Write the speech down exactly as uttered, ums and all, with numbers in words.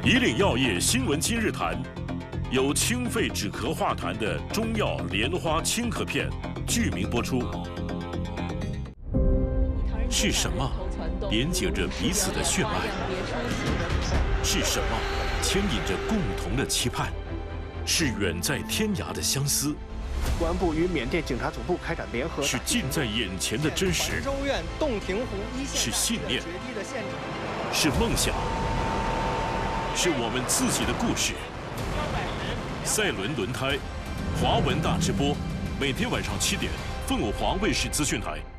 以岭药业新闻今日谈，由清肺止咳化痰的中药莲花清咳片剧名播出。是什么连接着彼此的血脉？是什么牵引着共同的期盼？是远在天涯的相思。 公安部与缅甸警察总部开展联合， 是近在眼前的真实， 州院洞庭湖一线是信念，是梦想，是我们自己的故事。赛伦轮胎，华文大直播，每天晚上七点，凤凰卫视资讯台。